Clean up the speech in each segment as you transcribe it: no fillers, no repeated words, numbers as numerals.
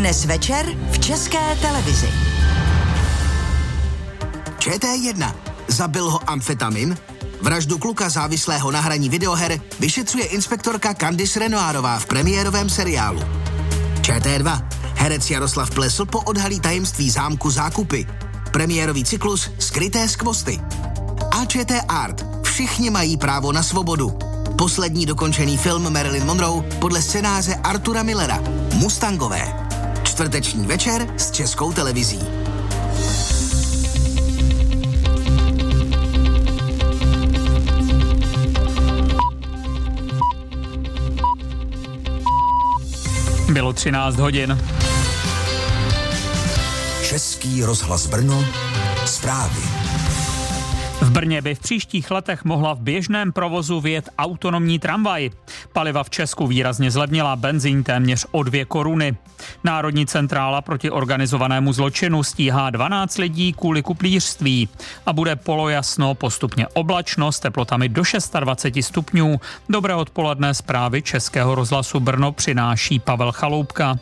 Dnes večer v České televizi. ČT1. Zabil ho amfetamin? Vraždu kluka závislého na hraní videoher vyšetřuje inspektorka Candice Renoirová v premiérovém seriálu. ČT2. Herec Jaroslav Plesl poodhalí tajemství zámku Zákupy. Premiérový cyklus Skryté skvosty. A ČT Art. Všichni mají právo na svobodu. Poslední dokončený film Marilyn Monroe podle scénáře Artura Millera. Mustangové. Čtvrteční večer s Českou televizí. Bylo 13 hodin. Český rozhlas Brno, zprávy. V Brně by v příštích letech mohla v běžném provozu vyjet autonomní tramvaj. Paliva v Česku výrazně zlevnila, benzín téměř o 2 koruny. Národní centrála proti organizovanému zločinu stíhá 12 lidí kvůli kuplířství. A bude polojasno, postupně oblačno s teplotami do 26 stupňů. Dobré odpoledne, zprávy Českého rozhlasu Brno přináší Pavel Chaloupka.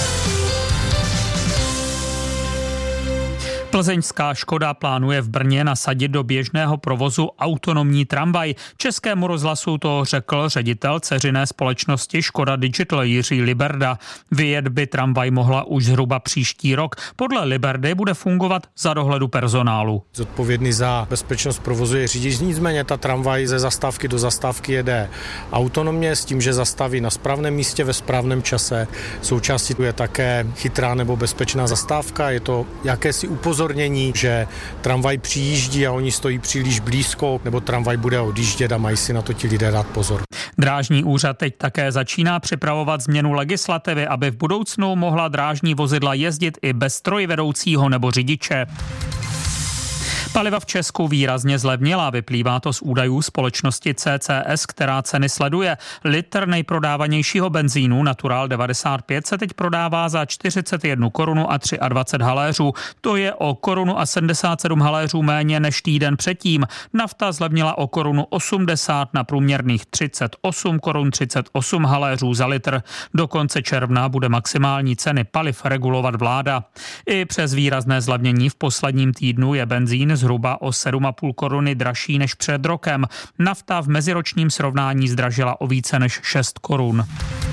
Plzeňská Škoda plánuje v Brně nasadit do běžného provozu autonomní tramvaj. Českému rozhlasu to řekl ředitel dceřiné společnosti Škoda Digital Jiří Liberda. Vyjet by tramvaj mohla už zhruba příští rok. Podle Liberdy bude fungovat za dohledu personálu. Zodpovědný za bezpečnost provozu je řidič, nicméně ta tramvaj ze zastávky do zastávky jede autonomně s tím, že zastaví na správném místě ve správném čase. Součástí je také chytrá nebo bezpečná zastávka, je to jakési upozornění, že tramvaj přijíždí a oni stojí příliš blízko, nebo tramvaj bude odjíždět a mají si na to ti lidé dát pozor. Drážní úřad teď také začíná připravovat změnu legislativy, aby v budoucnu mohla drážní vozidla jezdit i bez strojvedoucího nebo řidiče. Paliva v Česku výrazně zlevnila, vyplývá to z údajů společnosti CCS, která ceny sleduje. Litr nejprodávanějšího benzínu Natural 95 se teď prodává za 41 korunu a 23 haléřů. To je o korunu a 77 haléřů méně než týden předtím. Nafta zlevnila o korunu 80 na průměrných 38 korun 38 haléřů za litr. Do konce června bude maximální ceny paliv regulovat vláda. I přes výrazné zlevnění v posledním týdnu je benzín zhruba o 7,5 koruny dražší než před rokem. Nafta v meziročním srovnání zdražila o více než 6 korun.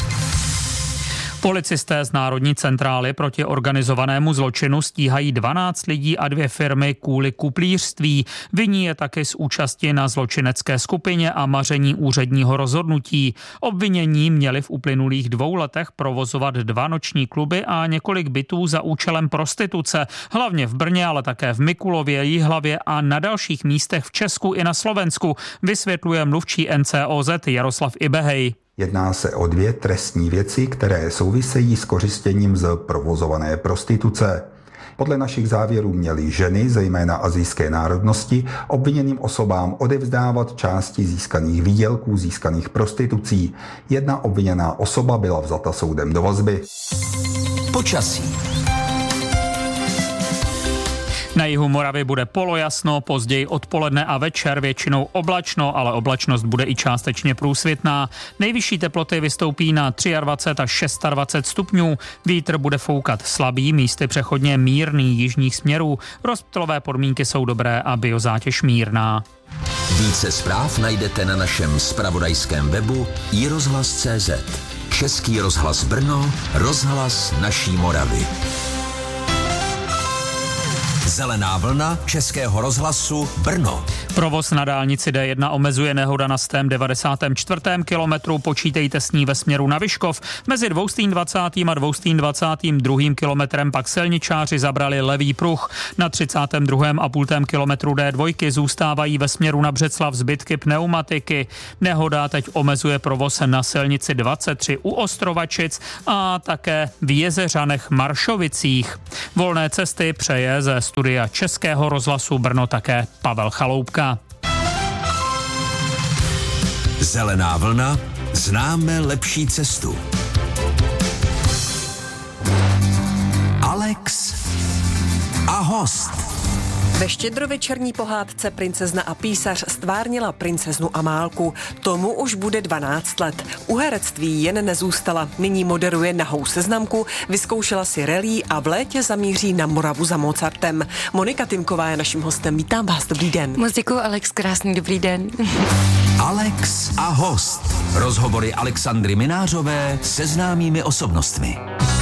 Policisté z Národní centrály proti organizovanému zločinu stíhají 12 lidí a 2 firmy kvůli kuplířství. Viní je taky z účasti na zločinecké skupině a maření úředního rozhodnutí. Obvinění měli v uplynulých 2 letech provozovat 2 noční kluby a několik bytů za účelem prostituce, hlavně v Brně, ale také v Mikulově, Jihlavě a na dalších místech v Česku i na Slovensku, vysvětluje mluvčí NCOZ Jaroslav Ibehej. Jedná se o 2 trestní věci, které souvisejí s kořistěním z provozované prostituce. Podle našich závěrů měly ženy, zejména asijské národnosti, obviněným osobám odevzdávat části získaných výdělků získaných prostitucí. Jedna obviněná osoba byla vzata soudem do vazby. Počasí. Na jihu Moravy bude polojasno, později odpoledne a večer většinou oblačno, ale oblačnost bude i částečně průsvitná. Nejvyšší teploty vystoupí na 23 až 26 stupňů. Vítr bude foukat slabý, místy přechodně mírný jižních směrů. Rozptylové podmínky jsou dobré a biozátěž mírná. Více zpráv najdete na našem zpravodajském webu iRozhlas.cz. Český rozhlas Brno, rozhlas naší Moravy. Zelená vlna Českého rozhlasu Brno. Provoz na dálnici D1 omezuje nehoda na 94. kilometru, počítejte s ní ve směru na Vyškov. Mezi 220. a 222. kilometrem pak silničáři zabrali levý pruh. Na 32,5 kilometru D2 zůstávají ve směru na Břeclav zbytky pneumatiky. Nehoda teď omezuje provoz na silnici 23 u Ostrovačic a také v Jezeřanech Maršovicích. Volné cesty přeje ze studia Českého rozhlasu Brno také Pavel Chaloupka. Zelená vlna, známe lepší cestu. Alex a host. Ve štědrovečerní pohádce Princezna a písař stvárnila princeznu Amálku. Tomu už bude 12 let. U herectví jen nezůstala. Nyní moderuje Nahou seznamku, vyzkoušela si rally a v létě zamíří na Moravu za Mozartem. Monika Tymková je naším hostem. Vítám vás, dobrý den. Moc děkuji, Alex, krásný dobrý den. Alex a host. Rozhovory Alexandry Minářové se známými osobnostmi.